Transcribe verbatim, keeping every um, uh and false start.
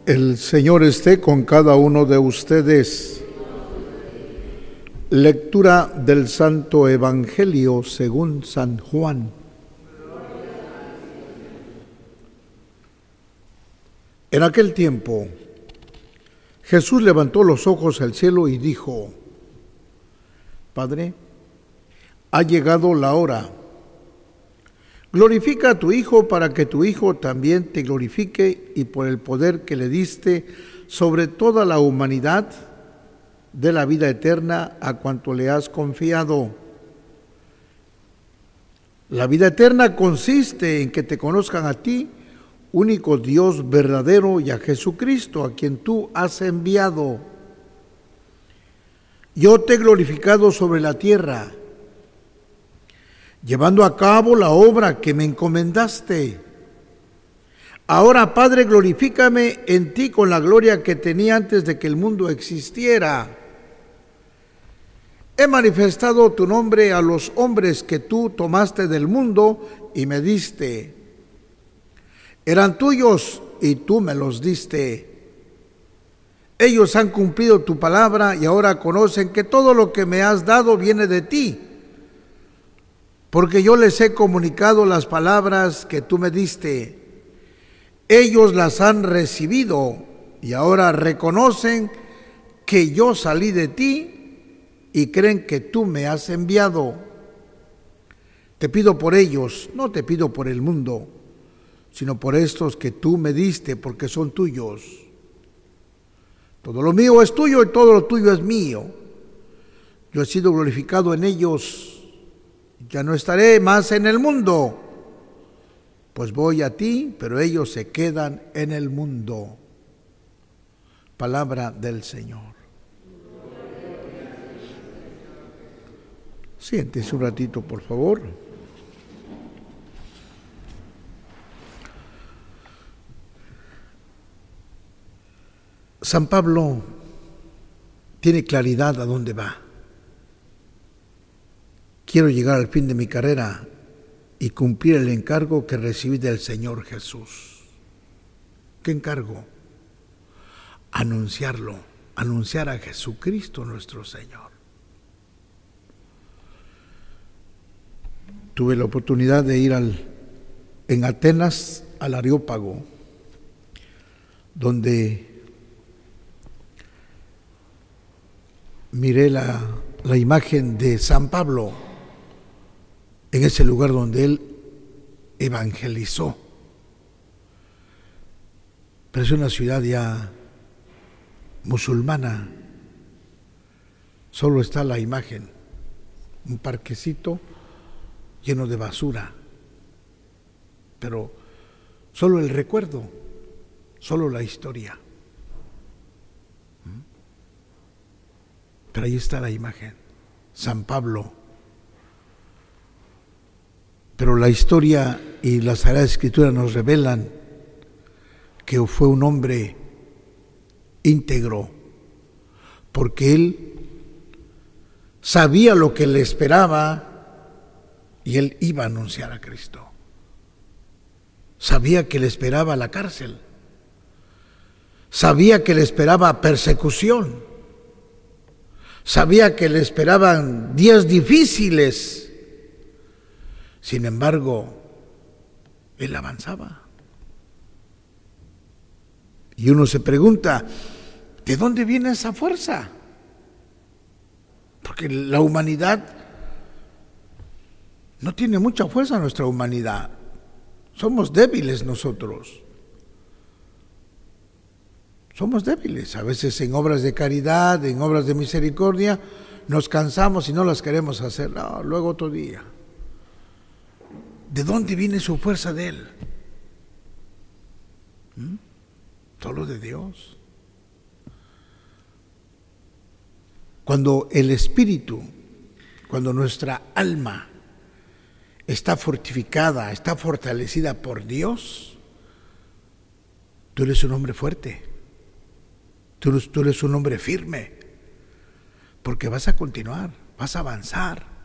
El Señor esté con cada uno de ustedes. Lectura del Santo Evangelio según San Juan. En aquel tiempo, Jesús levantó los ojos al cielo y dijo: Padre, ha llegado la hora. Glorifica a tu Hijo para que tu Hijo también te glorifique, y por el poder que le diste sobre toda la humanidad, de la vida eterna a cuanto le has confiado. La vida eterna consiste en que te conozcan a ti, único Dios verdadero, y a Jesucristo, a quien tú has enviado. Yo te he glorificado sobre la tierra, llevando a cabo la obra que me encomendaste. Ahora, Padre, glorifícame en ti con la gloria que tenía antes de que el mundo existiera. He manifestado tu nombre a los hombres que tú tomaste del mundo y me diste. Eran tuyos y tú me los diste. Ellos han cumplido tu palabra y ahora conocen que todo lo que me has dado viene de ti, porque yo les he comunicado las palabras que tú me diste. Ellos las han recibido y ahora reconocen que yo salí de ti y creen que tú me has enviado. Te pido por ellos, no te pido por el mundo, sino por estos que tú me diste, porque son tuyos. Todo lo mío es tuyo y todo lo tuyo es mío. Yo he sido glorificado en ellos, ya no estaré más en el mundo, pues voy a ti, pero ellos se quedan en el mundo. Palabra del Señor. Siéntese un ratito, por favor. San Pablo tiene claridad a dónde va. Quiero llegar al fin de mi carrera y cumplir el encargo que recibí del Señor Jesús. ¿Qué encargo? Anunciarlo, anunciar a Jesucristo nuestro Señor. Tuve la oportunidad de ir al, en Atenas al Areópago, donde miré la, la imagen de San Pablo en ese lugar donde él evangelizó. Pero es una ciudad ya musulmana. Solo está la imagen, un parquecito lleno de basura, pero solo el recuerdo, solo la historia. Pero ahí está la imagen, San Pablo. Pero la historia y la Sagrada Escritura nos revelan que fue un hombre íntegro, porque él sabía lo que le esperaba y él iba a anunciar a Cristo. Sabía que le esperaba la cárcel, sabía que le esperaba persecución, sabía que le esperaban días difíciles. Sin embargo, él avanzaba. Y uno se pregunta, ¿de dónde viene esa fuerza? Porque la humanidad no tiene mucha fuerza, nuestra humanidad. Somos débiles nosotros. Somos débiles. A veces en obras de caridad, en obras de misericordia, nos cansamos y no las queremos hacer. No, luego otro día. ¿De dónde viene su fuerza de él? ¿Mm? Solo de Dios. Cuando el espíritu, cuando nuestra alma está fortificada, está fortalecida por Dios, tú eres un hombre fuerte, tú eres, tú eres un hombre firme, porque vas a continuar, vas a avanzar.